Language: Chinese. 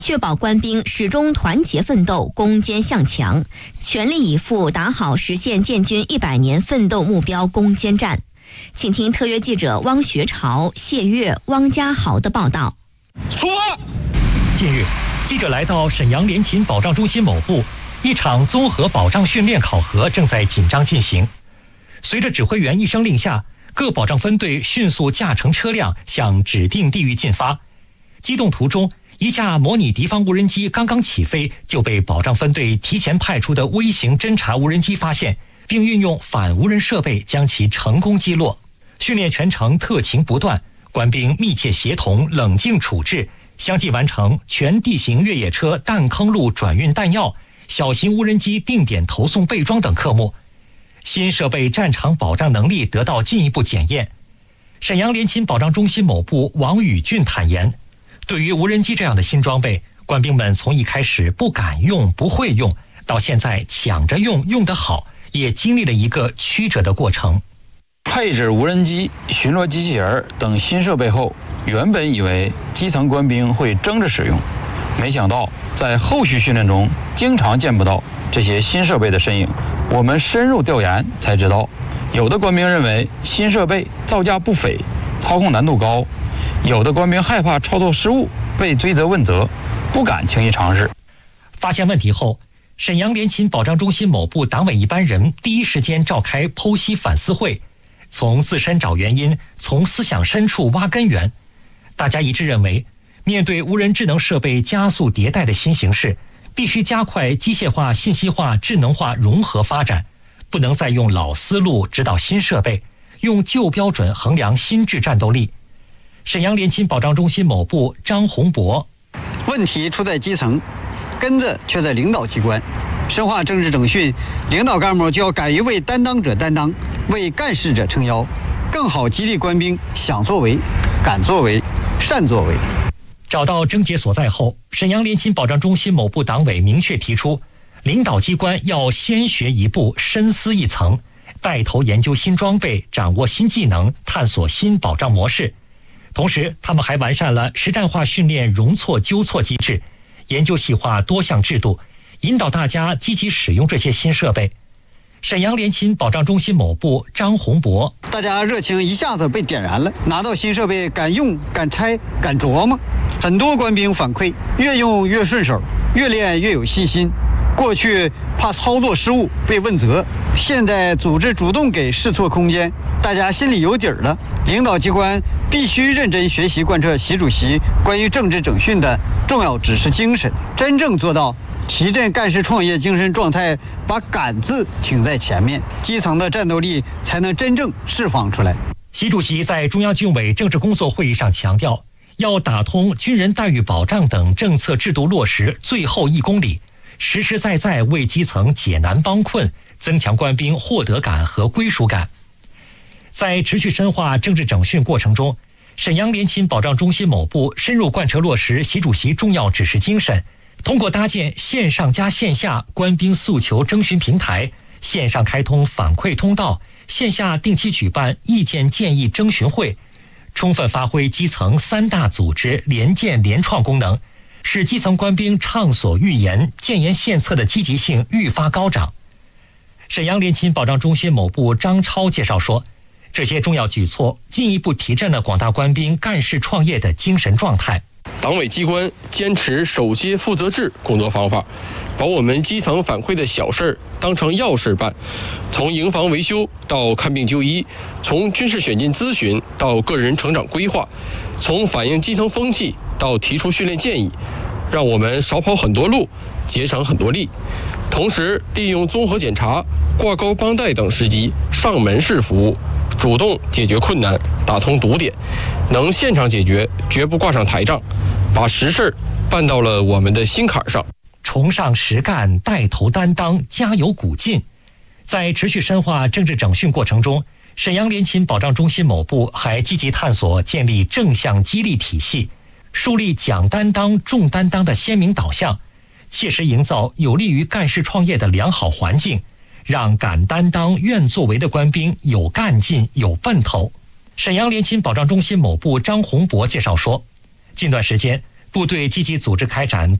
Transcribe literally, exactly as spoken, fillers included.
确保官兵始终团结奋斗，攻坚向强，全力以赴打好实现建军一百年奋斗目标攻坚战。请听特约记者汪学潮、谢月、汪家豪的报道。 出发！ 近日，记者来到沈阳联勤保障中心某部，一场综合保障训练考核正在紧张进行。随着指挥员一声令下，各保障分队迅速驾乘车辆向指定地域进发。机动途中，一架模拟敌方无人机刚刚起飞，就被保障分队提前派出的微型侦察无人机发现，并运用反无人设备将其成功击落。训练全程特勤不断，官兵密切协同，冷静处置，相继完成全地形越野车弹坑路转运弹药、小型无人机定点投送备装等科目。新设备战场保障能力得到进一步检验。沈阳联勤保障中心某部王宇俊坦言，对于无人机这样的新装备，官兵们从一开始不敢用、不会用，到现在抢着用、用得好，也经历了一个曲折的过程。 配置无人机、巡逻机器人等新设备后，原本以为基层官兵会争着使用，没想到在后续训练中经常见不到这些新设备的身影。我们深入调研才知道，有的官兵认为新设备造价不菲，操控难度高，有的官兵害怕操作失误被追责问责，不敢轻易尝试。 发现问题后，沈阳联勤保障中心某部党委一班人第一时间召开剖析反思会，从自身找原因，从思想深处挖根源。大家一致认为，面对无人智能设备加速迭代的新形势，必须加快机械化、信息化、智能化融合发展，不能再用老思路指导新设备，用旧标准衡量新质战斗力。沈阳联勤保障中心某部张洪博， 问题出在基层，根子却在领导机关。深化政治整训，领导干部就要敢于为担当者担当，为干事者撑腰，更好激励官兵想作为、敢作为、善作为。 找到症结所在后，沈阳联勤保障中心某部党委明确提出，领导机关要先学一步，深思一层，带头研究新装备，掌握新技能，探索新保障模式。同时，他们还完善了实战化训练容错纠错机制，研究细化多项制度，引导大家积极使用这些新设备。沈阳联勤保障中心某部张洪博， 大家热情一下子被点燃了，拿到新设备敢用、敢拆、敢琢磨。很多官兵反馈，越用越顺手，越练越有信心。过去怕操作失误被问责，现在组织主动给试错空间，大家心里有底儿了。领导机关必须认真学习贯彻习主席关于政治整训的重要指示精神，真正做到提振干事创业精神状态，把敢字挺在前面，基层的战斗力才能真正释放出来。 习主席在中央军委政治工作会议上强调，要打通军人待遇保障等政策制度落实最后一公里，实实在在为基层解难帮困，增强官兵获得感和归属感。在持续深化政治整训过程中，沈阳联勤保障中心某部深入贯彻落实习主席重要指示精神，通过搭建线上加线下官兵诉求征询平台，线上开通反馈通道，线下定期举办意见建议征询会，充分发挥基层三大组织联建联创功能，使基层官兵畅所欲言、建言献策的积极性愈发高涨。沈阳联勤保障中心某部张超介绍说，这些重要举措进一步提振了广大官兵干事创业的精神状态。 党委机关坚持守接负责制工作方法，把我们基层反馈的小事当成要事办，从营房维修到看病就医，从军事选进咨询到个人成长规划，从反映基层风气到提出训练建议，让我们少跑很多路，节省很多力。同时利用综合检查、挂钩帮带等时机上门式服务，主动解决困难，打通堵点，能现场解决，绝不挂上台账，把实事办到了我们的心坎上。 崇尚实干，带头担当，加油鼓劲。在持续深化政治整训过程中，沈阳联勤保障中心某部还积极探索建立正向激励体系，树立讲担当、重担当的鲜明导向，切实营造有利于干事创业的良好环境，让敢担当、愿作为的官兵有干劲、有奔头。沈阳联勤保障中心某部张洪博介绍说，近段时间部队积极组织开展